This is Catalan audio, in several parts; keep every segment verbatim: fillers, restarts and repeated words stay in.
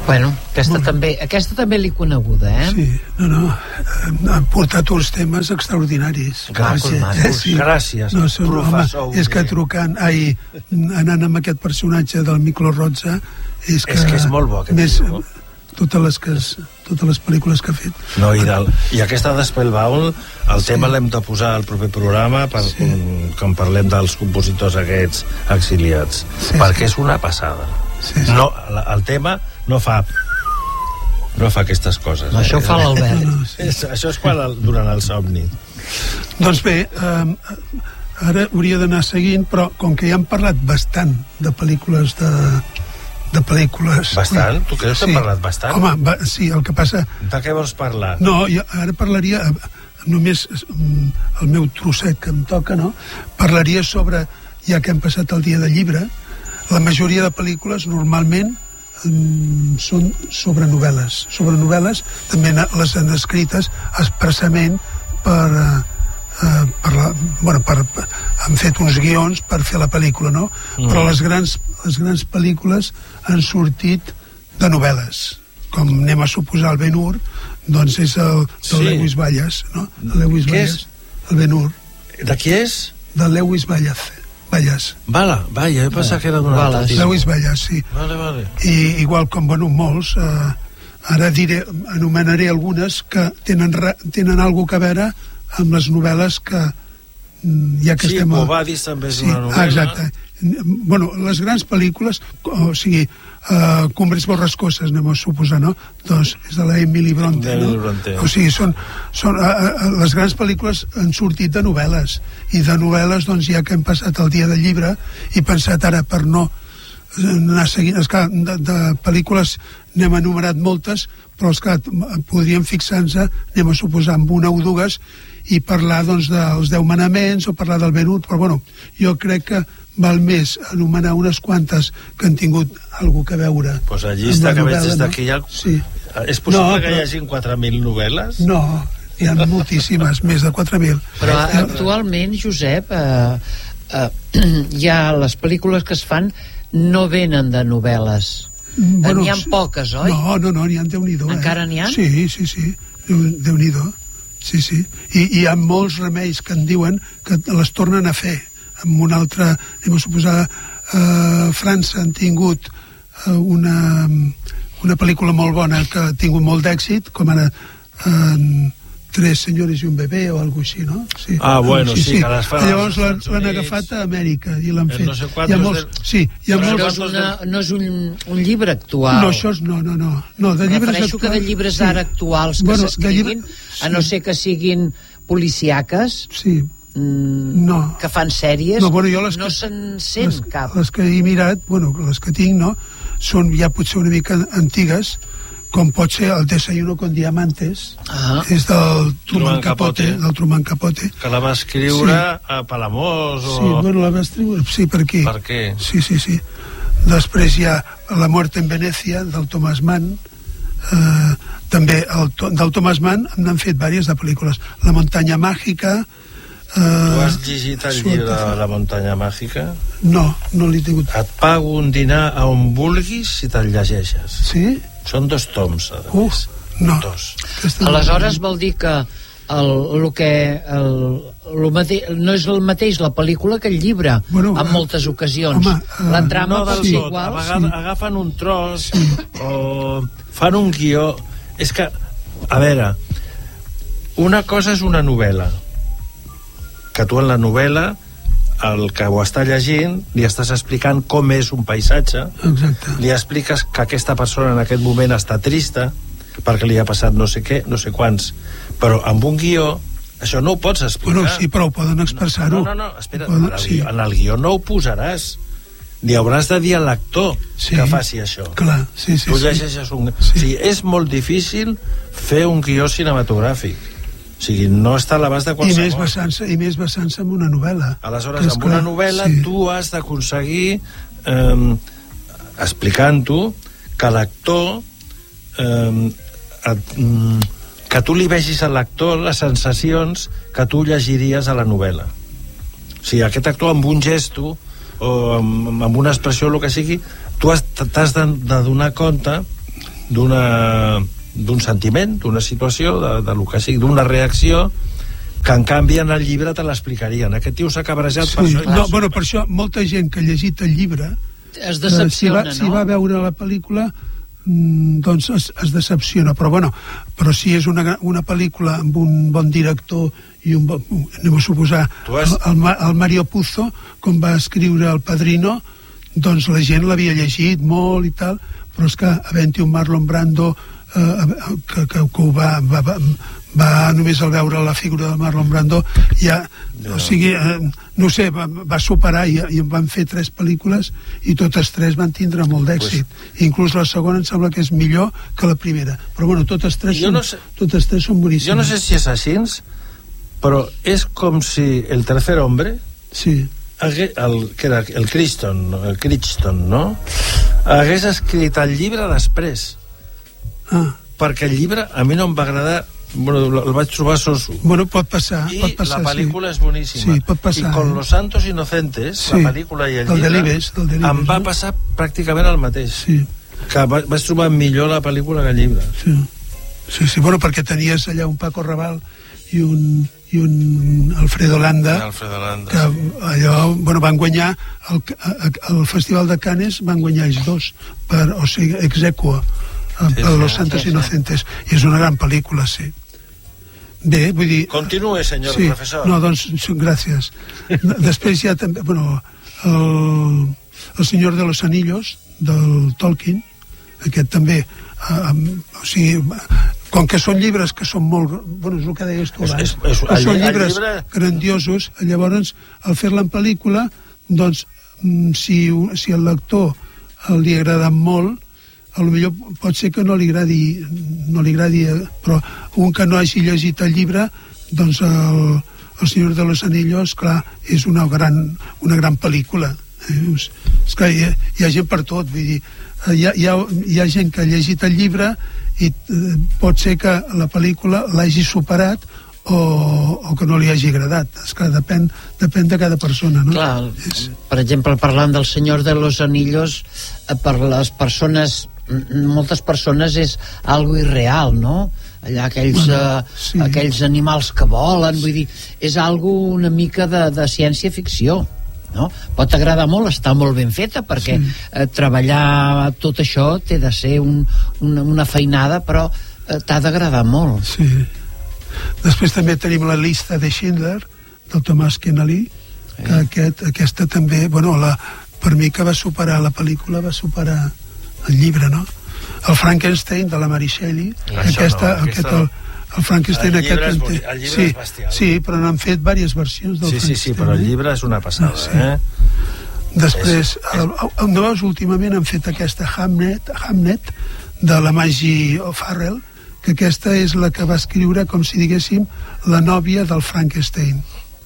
Bueno, aquesta, també, aquesta també l'he coneguda, eh? Sí, no, no, han portat uns temes extraordinaris. Gràcies, gràcies, sí. gràcies no, són, professor. Home, és que trucant, ai, anant amb aquest personatge del Miklo Rozsa, és que... És que és molt bo, aquest més, tio. Totes les, que es, totes les pel·lícules que ha fet. No, i, del, i aquesta d'Spellbound, el sí. tema l'hem de posar al proper programa per, sí. com, com parlem dels compositors aquests exiliats, sí, perquè sí. és una passada. Sí, sí. No, el tema no fa no fa aquestes coses. No, eh? Això ho fa l'Albert. No, no, sí. és, això és quan el, durant el somni. Doncs bé, eh, ara hauria d'anar seguint, però com que ja hem parlat bastant de pel·lícules de, de pel·lícules... Bastant? Tu creus que sí. hem parlat bastant? Home, va, sí, el que passa... De què vols parlar? No, jo ara parlaria només el meu trosset que em toca, no? Parlaria sobre, ja que hem passat el dia de llibre, la majoria de pel·lícules normalment um, són sobre novel·les. Sobre novel·les també les han escrites expressament per... Uh, per la, bueno, per, han fet uns guions per fer la pel·lícula, no? Mm. Però les grans, les grans pel·lícules han sortit de novel·les, com anem a suposar el Ben-Hur, doncs és el de sí. Lewis Valles, no? El Lewis Què Valles, és? el Ben-Hur. De qui és? De Lewis Valles. Valles. Vala, vaya, jo pensava que era d'un altre tipus. Lewis Valles, sí. Vale, vale. I igual com, bueno, molts, eh, ara diré, anomenaré algunes que tenen, tenen alguna cosa a veure amb les novel·les que ja que sí, estem... Sí, Bobadis també és sí, una novel·la. Exacte. Bueno, les grans pel·lícules, o sigui, uh, Cumbres borrascoses, anem a suposar, no? Doncs és de la Emily Bronte, no? Bronte. O sigui, són, són uh, uh, les grans pel·lícules han sortit de novel·les, i de novel·les, doncs, ja que hem passat el dia del llibre, i pensat ara per no anar seguint, esclar, de, de pel·lícules n'hem enumerat moltes, però esclar, podríem fixar-nos, anem a suposar, amb una o dues, i parlar, doncs, dels deu manaments, o parlar del Ben-Hur, però, bueno, jo crec que val més anomenar unes quantes que han tingut alguna cosa a veure. Pues la llista que veig des d'aquí no? ja... Sí. És possible no, que hi hagi quatre mil novel·les? No, hi ha moltíssimes, més de quatre mil. Però actualment, Josep, eh, eh, ja les pel·lícules que es fan no venen de novel·les. Bueno, n'hi ha sí. poques, oi? No, no, no, n'hi ha Déu-n'hi-do. Encara eh? n'hi ha? Sí, sí, sí, Déu-n'hi-do. Sí, sí. I, I hi ha molts remeis que en diuen que les tornen a fer. Amb una altra, anem a suposar, a França han tingut una, una pel·lícula molt bona que ha tingut molt d'èxit, com ara eh, Tres senyores i un bebè o alguna així, no? Sí. Ah, bueno, sí, sí, sí. Que les fan llavors l'han agafat a Amèrica i l'han fet. No sé hi ha molts, de... sí, hi ha però molts... no és, una, no és un, un llibre actual. No, això és, no, no, no. no de Refereixo que de llibres d'ara sí. actuals que bueno, s'escriguin, llibre... sí. a no ser que siguin policiaques, sí. mm, no. que fan sèries, no, bueno, les no que, se'n sent les, cap. Les que he mirat, bueno, les que tinc, no, són ja potser una mica antigues, com pot ser el Desayuno con Diamantes, ah. és del Truman, Truman Capote, Capote, del Truman Capote. Que la va escriure sí. a Palamós o... Sí, bueno, la va escriure, sí, per aquí. Per què? Sí, sí, sí. Després hi ha La muerte en Venecia, del Thomas Mann. Eh, també el, del Thomas Mann n'han fet diverses de pel·lícules. La muntanya màgica... Eh, tu has llegit el llibre de La muntanya màgica? No, no l'he tingut. Et pago un dinar a on vulguis si te'l llegeixes. Sí? Són dos toms, a uh, més. No. Dos. Aleshores vol dir que el, el que el, el mate, no és el mateix la pel·lícula que el llibre, bueno, en moltes ocasions. Home, uh, la trama no pot ser igual. A vegades sí. agafen un tros sí. o fan un guió. És que, a veure, una cosa és una novel·la, que tu en la novel·la el que ho està llegint li estàs explicant com és un paisatge. Exacte. Li expliques que aquesta persona en aquest moment està trista perquè li ha passat no sé què, no sé quants, però amb un guió això no ho pots explicar. Bueno, sí, però ho poden expressar-ho. No, no, no, espera, poden, en, el sí. guió, en el guió no ho posaràs, li hauràs de dir a l'actor sí, que faci això. Clar, sí, sí, tu sí. llegeixes un... Sí. O sigui, és molt difícil fer un guió cinematogràfic. O sigui, no està a l'abast de qualsevol. I més basant-se i més basant-se en una novel·la. Aleshores, amb clar, una novel·la sí. tu has d'aconseguir eh, explicant-ho que l'actor eh, et, que tu li vegis a l'actor les sensacions que tu llegiries a la novel·la. O sigui, aquest actor amb un gesto o amb, amb una expressió o el que sigui, tu has, t'has de, de donar compte d'una d'un sentiment, d'una situació, de, de lo que sigui, d'una reacció, que en canvi en el llibre te l'explicarien. Aquest tio s'ha cabrejat sí. per això. No, bueno, per això molta gent que ha llegit el llibre es decepciona, eh, si va, no? si va veure la pel·lícula mm, doncs es, es decepciona, però bueno, però si és una, una pel·lícula amb un bon director i un bon, anem a suposar has... el, el, el Mario Puzo, com va escriure El Padrino, doncs la gent l'havia llegit molt i tal, però és que havent-hi un Marlon Brando eh, que, que, que ho va, va, va, va només al veure la figura de Marlon Brando ja, ja. o sigui, eh, no sé, va, va superar i, i en van fer tres pel·lícules i totes tres van tindre molt d'èxit, pues... inclús la segona em sembla que és millor que la primera, però bueno, totes tres, són, no sé... totes tres són boníssimes. Jo no sé si és així, però és com si el tercer hombre sí. hagués, el, que era el Crichton, el Crichton, no? Hagués escrit el llibre després. Ah. Perquè el llibre a mi no em va agradar, bueno, el vaig trobar soso. Bueno, pot passar, I pot passar, la pel·lícula sí. és boníssima. Sí, pot passar, I con eh? Los Santos Inocentes, sí. la pel·lícula i el, el llibre, Delibes, el Delibes, em va no? passar pràcticament el mateix. Sí. Que va, vaig trobar millor la pel·lícula que el llibre. Sí, sí, sí, bueno, perquè tenies allà un Paco Raval i un, i un Alfredo Landa, Alfredo Landa que sí. allò, bueno, van guanyar el, el Festival de Cannes, van guanyar ells dos per, o sigui, ex aequo per sí, Los Santos sí, Inocentes sí. I és una gran pel·lícula, sí. Bé, vull dir... Continue, senyor sí, professor. No, doncs, gràcies. Després hi ha també, bueno, el, el Senyor de los Anillos, del Tolkien, aquest també, eh, o sigui, com que són llibres que són molt... Bueno, és el que deies tu abans. És, és, és, són llibres llibre... grandiosos, llavors, al fer-la en pel·lícula, doncs, si, si el lector li agrada molt, a lo millor pot ser que no li agradi, no li agradi, però un que no hagi llegit el llibre, doncs el, el Senyor de los Anillos, clar, és una gran, una gran pel·lícula. Eh? És, és que hi ha, hi ha gent per tot, vull dir, hi ha, hi, ha, hi ha gent que ha llegit el llibre i eh, pot ser que la pel·lícula l'hagi superat o, o que no li hagi agradat. És que depèn, depèn de cada persona, no? Clar, és... per exemple, parlant del Senyor de los Anillos, per les persones, moltes persones és algo irreal, no? Allà aquells, bueno, sí. uh, aquells animals que volen, vull dir, és algo una mica de, de ciència-ficció, no? Pot agradar molt, està molt ben feta, perquè sí. eh, treballar tot això té de ser un, una, una feinada, però eh, t'ha d'agradar molt. Sí. Després també tenim la llista de Schindler, del Thomas Keneally, que eh. aquest, aquesta també, bueno, la, per mi que va superar la pel·lícula, va superar el llibre, no? El Frankenstein, de la Mary Shelley, Això aquesta, no, aquest, el, el Frankenstein el aquest... És boni, el llibre sí, és bestial. Sí, però n'han fet diverses versions del sí, Frankenstein. Sí, sí, però el llibre és una passada, sí. eh? Després, el, el, no veus, últimament han fet aquesta Hamnet, Hamnet de la Maggie O'Farrell, que aquesta és la que va escriure, com si diguéssim, la nòvia del Frankenstein.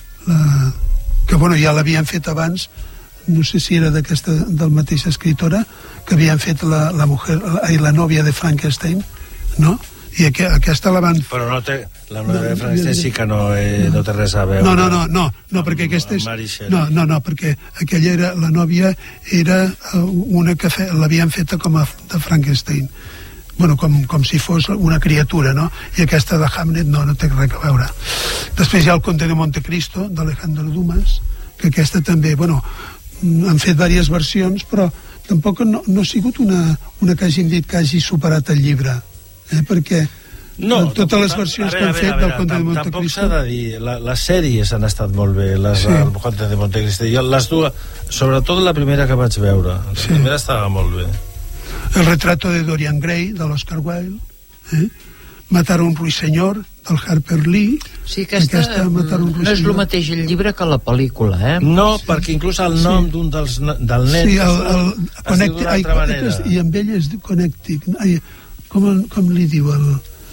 La, que, bueno, ja l'havien fet abans, no sé si era d'aquesta, del mateixa escritora, que havien fet la, la mujer, la, la nòvia de Frankenstein, no? I aqu aquesta la van... Però no té... La nòvia de Frankenstein sí que no, eh, no té res a veure... No, no, no, no, no perquè aquesta és... No, no, no, perquè aquella era... La nòvia era una que fe, l'havien feta com a de Frankenstein. Bueno, com, com si fos una criatura, no? I aquesta de Hamlet no, no té res a veure. Després hi ha el Conde de Montecristo, d'Alejandro Dumas, que aquesta també, bueno, han fet diverses versions, però tampoc no, no ha sigut una, una que hagin dit que hagi superat el llibre, eh? Perquè no, totes les versions veure, que han veure, fet del Conde de Montecristo... Tampoc s'ha de dir, la, les sèries han estat molt bé, les sí. del Conde de Montecristo. Jo les dues, sobretot la primera que vaig veure, la sí. primera estava molt bé. El retrato de Dorian Gray, de l'Oscar Wilde, eh? Matar un ruiseñor, del Harper Lee. Sí, aquesta, aquesta no és el mateix el llibre que la pel·lícula, eh? No, sí. perquè inclús el nom sí. d'un dels del nen sí, el, el, es connecti, diu d'una altra manera. I amb ell és Connectic. Ai, com, com li diu el,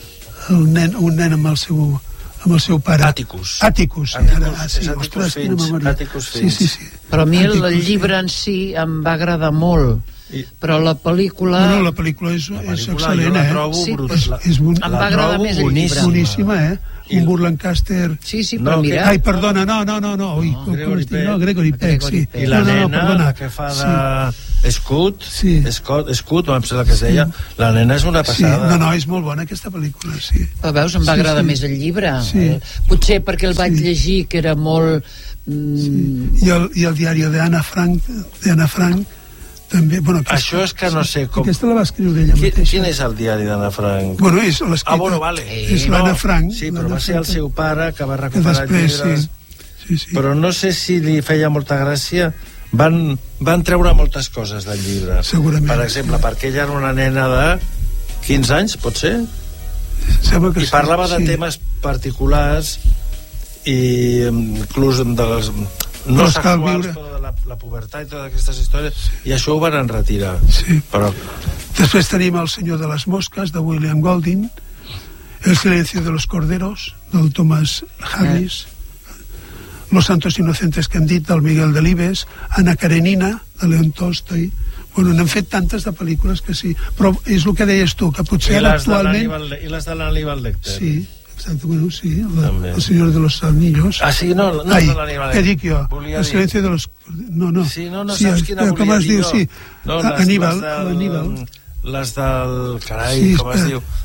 el nen, un nen amb el seu amb el seu pare. Atticus. Atticus, sí. Atticus, Ara, ah, sí, Atticus ostres, Finch, quina memòria. Atticus sí, sí, sí. Però a mi el, Atticus, el llibre en si em va agradar molt. I... però la pel·lícula... No, no, la pel·lícula és, la pel·lícula és excel·lent, eh? Trobo sí, brut, és, és bon... em va agradar més el llibre. Boníssima, eh? I... Un Burlancaster... Sí, sí, però no, mira... Ai, perdona, no, no, no, no, Ui, no, Gregory Peck. No, Gregory Peck, sí. I la no, no, nena, no, la que fa de... Sí. Scout, sí. Scott, Scout, em sembla que es deia, sí. La nena és una passada. Sí, no, no, és molt bona aquesta pel·lícula, sí. Però veus, em va sí, agradar sí. més el llibre. Sí. Eh, potser perquè el vaig sí. llegir, que era molt... Mm... Sí. I, el, I el diari d'Anna Frank, d'Anna Frank, també... Bueno, aquesta, això és que no sé com... Aquesta la va escriure ella Qui, mateixa. Quin és el diari d'Anna Frank? Bueno, és l'escrita... Ah, bueno, vale. És l'Anna Frank. Sí, però va ser el seu pare que va que recuperar després, llibres... Sí. Sí, sí. Però no sé si li feia molta gràcia. Van, van treure moltes coses del llibre. Segurament. Per exemple, perquè ella era una nena de quinze anys, pot ser? Sembla que I parlava sí. de temes particulars i inclús de les... no però sexuals, viure... però de la, la pubertat i totes aquestes històries, sí. I això ho van enretirar. Sí. Però... Després tenim El senyor de les mosques, de William Golding, El silencio de los corderos, del Thomas Harris, eh. Los santos inocentes que hem dit, del Miguel Delibes, Ana Karenina, de León Tolstoi. Bueno, n'hem fet tantes de pel·lícules que sí, però és el que deies tu, que potser ara actualment... I les de l'Aníbal Lecter. Sí, exacte, bueno, sí, la, El senyor de los anillos. Ah, sí, no, no Ai, de l'Aníbal Lecter. Què dic jo? Volia El silencio de los... No, no. Sí, no, no sí, saps quina volia com es dir diu, jo. sí. No, les, Aníbal, les del, Aníbal. Les del... Carai, sí, com es diu?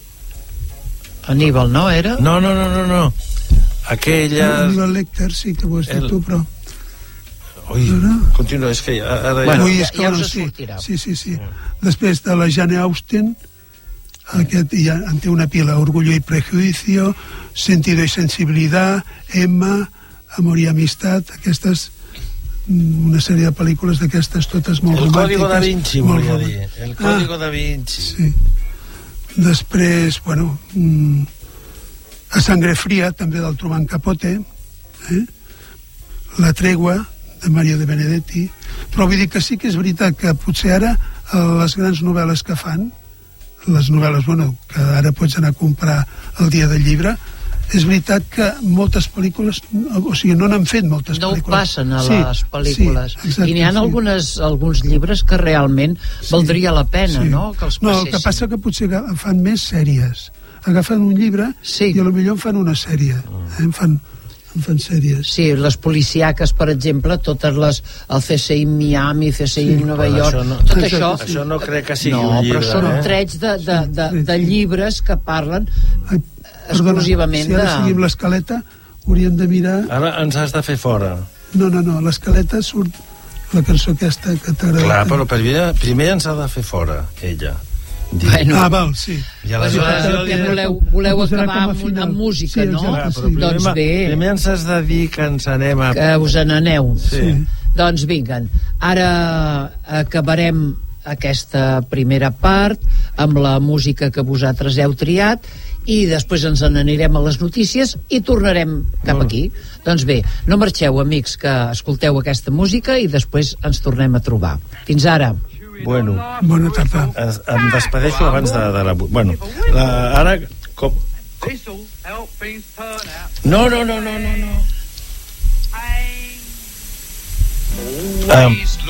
Aníbal, no, era? No, no, no, no, no. Aquella... Aníbal Lecter, sí que ho has dit el... tu, però... Ui, no? Continua, és que ara... Bueno, Ui, ja, és que, ja bueno, us sí, sortirà. sí, sí, sí. Després de la Jane Austen, aquest ja en té una pila, Orgullo y Prejuicio, Sentido y Sensibilidad, Emma, Amor y Amistad, aquestes, una sèrie de pel·lícules d'aquestes totes molt el romàntiques. El Código da Vinci, volia dir. El Código ah, da Vinci. Sí. Després, bueno, A Sangre Fría, també del Truman Capote, eh? La Tregua, de Mario de Benedetti, però vull dir que sí que és veritat que potser ara les grans novel·les que fan, les novel·les, bueno, que ara pots anar a comprar el dia del llibre, és veritat que moltes pel·lícules, o sigui, no n'han fet moltes no pel·lícules. No passen a sí, les pel·lícules. Sí, exacte, I n'hi ha sí. algunes, alguns llibres que realment sí, valdria la pena, sí. no?, que els no, passessin. el que passa que potser fan més sèries. Agafen un llibre sí. i potser en fan una sèrie. Eh? En fan... en fan sèries. Sí, les policiaques, per exemple, totes les... el C S I Miami, C S I sí, Nova York, no, tot això... això... Això no crec que sigui no, un llibre, però són eh? trets de, de, de, de llibres que parlen Ai, exclusivament perdona, si ara de... seguim l'escaleta, hauríem de mirar... Ara ens has de fer fora. No, no, no, l'escaleta surt la cançó aquesta que t'agrada. Clar, però primer, primer ens ha de fer fora, ella. Bueno, ah, val, sí. I aleshores jo diré... voleu, voleu acabar amb, amb música, sí, no? Exacte, sí. Primer, doncs bé. Primer ens has de dir que ens anem a... Que us n'aneu. Sí. Doncs vinguen. Ara acabarem aquesta primera part amb la música que vosaltres heu triat i després ens n'anirem a les notícies i tornarem cap aquí. Doncs bé, no marxeu, amics, que escolteu aquesta música i després ens tornem a trobar. Fins ara. Bueno, bona tarda. Em despedeixo abans de, de la... Bueno, la, ara... Com, com... No, no, no, no, no, no. Um,